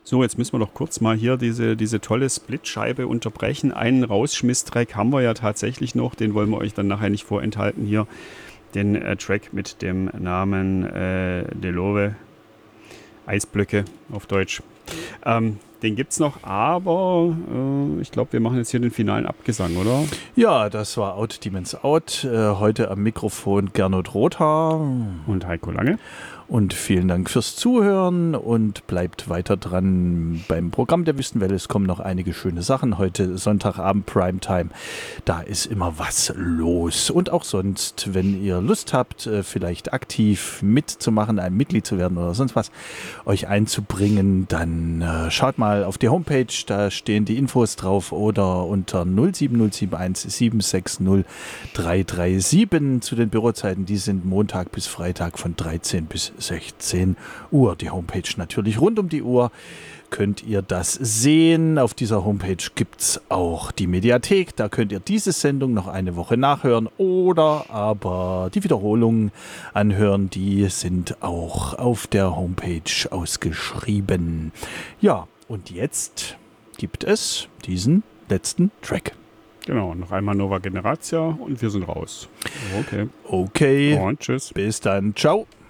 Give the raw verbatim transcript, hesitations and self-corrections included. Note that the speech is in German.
So, jetzt müssen wir doch kurz mal hier diese, diese tolle Splitscheibe unterbrechen. Einen Rausschmiss-Track haben wir ja tatsächlich noch, den wollen wir euch dann nachher nicht vorenthalten hier. Den äh, Track mit dem Namen äh, Delove, Eisblöcke auf Deutsch. Ähm, den gibt's noch, aber äh, ich glaube, wir machen jetzt hier den finalen Abgesang, oder? Ja, das war Out Demons Out. Äh, heute am Mikrofon Gernot Rothaar. Und Heiko Lange. Und vielen Dank fürs Zuhören und bleibt weiter dran beim Programm der Wüstenwelle. Es kommen noch einige schöne Sachen. Heute Sonntagabend Primetime. Da ist immer was los. Und auch sonst, wenn ihr Lust habt, vielleicht aktiv mitzumachen, ein Mitglied zu werden oder sonst was, euch einzubringen, dann äh, schaut mal auf die Homepage. Da stehen die Infos drauf oder unter null sieben null sieben eins sieben sechs null drei drei sieben zu den Bürozeiten. Die sind Montag bis Freitag von dreizehn bis sechzehn Uhr. Die Homepage natürlich rund um die Uhr. Könnt ihr das sehen. Auf dieser Homepage gibt es auch die Mediathek. Da könnt ihr diese Sendung noch eine Woche nachhören oder aber die Wiederholungen anhören. Die sind auch auf der Homepage ausgeschrieben. Ja, und jetzt gibt es diesen letzten Track. Genau, noch einmal Nova Generatia und wir sind raus. Okay. Okay. Und tschüss. Bis dann. Ciao.